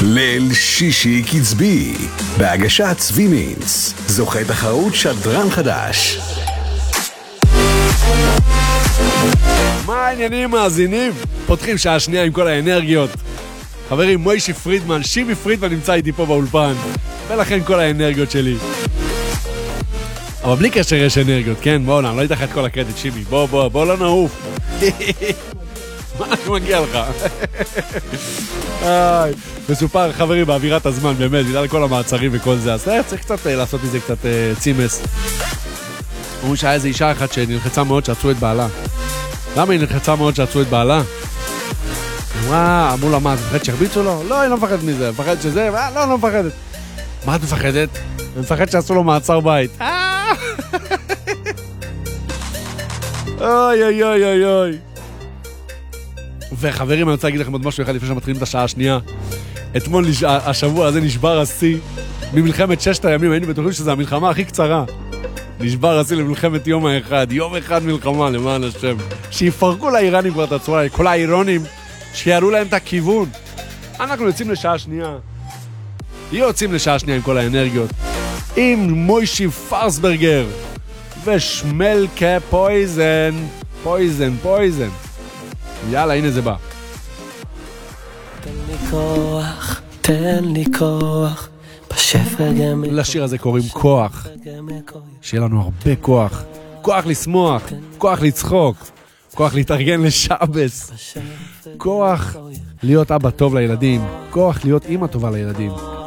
ליל שישי קצבי, בהגשת צבי מינץ, זוכה תחרות שדרן חדש. מה העניינים מאזינים? פותחים שעה שנייה עם כל האנרגיות. חברים, מוישי פרידמן, שימי פרידמן נמצא איתי פה באולפן, ולכן כל האנרגיות שלי. אבל בלי קשר יש אנרגיות, כן? בואו, אני לא אתן לך את כל הקרדיט, שימי. בוא לא נעוף. מה מגיע לך? מסופר, חברים, באווירת הזמן, באמת, בגלל כל המעצרים וכל זה, אז צריך קצת לעשות מזה קצת צימס. אומרים שהיה איזו אישה אחת שנלחצה מאוד שעצו את בעלה. למה היא נלחצה מאוד שעצו את בעלה? אמרו לה, מה, את מפחדת שהרביצו לו? לא, היא לא מפחדת מזה, מפחדת שזה, לא מפחדת. מה את מפחדת? אני מפחדת שעשו לו מעצר בית. אוי אוי אוי אוי אוי. וחברים, אני רוצה להגיד לכם עוד משהו אחד לפני שמתחילים את השעה השנייה. אתמול השבוע הזה נשבר השיא ממלחמת 6 הימים, היינו בטוחים שזו המלחמה הכי קצרה. נשבר השיא למלחמת יום האחד, יום אחד מלחמה למען השם. שיפרקו לאיראנים כבר את הצורה, כל האירונים, שיעלו להם את הכיוון. אנחנו יוצאים לשעה שנייה. יוצאים לשעה שנייה עם כל האנרגיות. עם מוישי פרסברגר ושמלקה פויזן. פויזן. יאללה, הנה זה בא. תן לי כוח, בשפע גם... לשיר הזה קוראים כוח. שיהיה לנו הרבה כוח. כוח לשמוח, כוח לצחוק, כוח להתארגן לשבס. כוח להיות אבא טוב לילדים, כוח להיות אמא טובה לילדים.